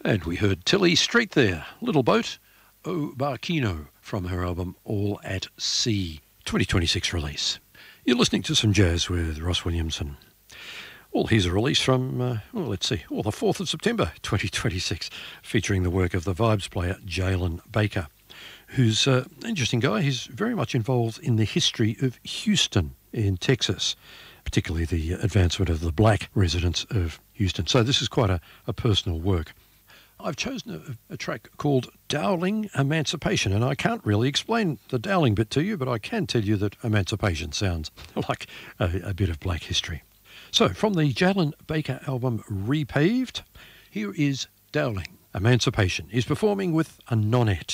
And we heard Tilly Street there, Little Boat, O Barquino, from her album All at Sea, 2026 release. You're listening to some jazz with Ross Williamson. Well, here's a release from, the 4th of September 2026, featuring the work of the Vibes player Jalen Baker, who's an interesting guy. He's very much involved in the history of Houston in Texas, particularly the advancement of the black residents of Houston. So this is quite a personal work. I've chosen a track called Dowling Emancipation, and I can't really explain the Dowling bit to you, but I can tell you that emancipation sounds like a bit of black history. So, from the Jalen Baker album Repaved, here is Dowling Emancipation. He's performing with a nonette.